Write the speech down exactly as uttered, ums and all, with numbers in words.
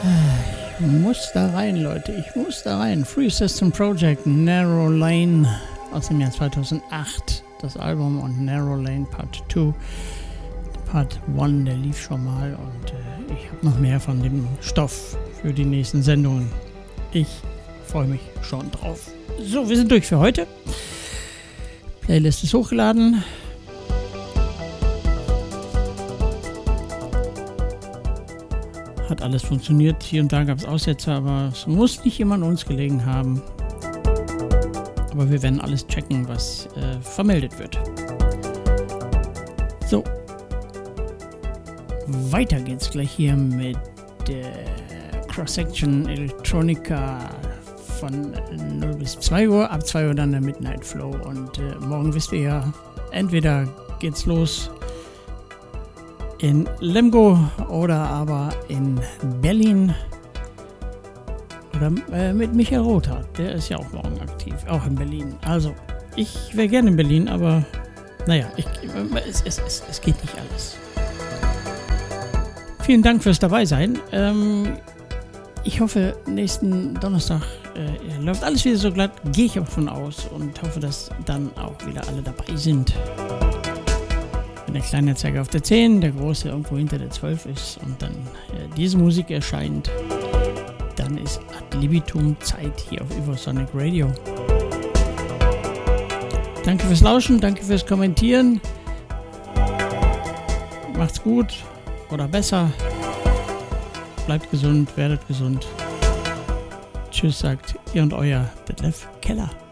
Ich muss da rein, Leute. Ich muss da rein. Free System Project, Narrow Lane aus dem Jahr zweitausendacht. Das Album und Narrow Lane Part zwei. Part eins, der lief schon mal und äh, ich habe noch mehr von dem Stoff für die nächsten Sendungen. Ich freue mich schon drauf. So, wir sind durch für heute. Playlist ist hochgeladen. Hat alles funktioniert. Hier und da gab es Aussetzer, aber es muss nicht immer an uns gelegen haben. Aber wir werden alles checken, was äh, vermeldet wird. So. Weiter geht's gleich hier mit der Cross-Section Electronica von null bis zwei Uhr. Ab zwei Uhr dann der Midnight Flow. Und äh, morgen wisst ihr ja, entweder geht's los in Lemgo oder aber in Berlin oder äh, mit Michael Rothardt, der ist ja auch morgen aktiv, auch in Berlin. Also, ich wäre gerne in Berlin, aber naja, ich, es, es, es, es geht nicht alles. Vielen Dank fürs Dabeisein. Ähm, ich hoffe, nächsten Donnerstag äh, läuft alles wieder so glatt, gehe ich auch von aus und hoffe, dass dann auch wieder alle dabei sind. Wenn der kleine Zeiger auf der zehn, der große irgendwo hinter der zwölf ist und dann äh, diese Musik erscheint, dann ist ad libitum Zeit hier auf Evosonic Radio. Danke fürs Lauschen, danke fürs Kommentieren. Macht's gut oder besser. Bleibt gesund, werdet gesund. Tschüss, sagt ihr und euer Detlef Keller.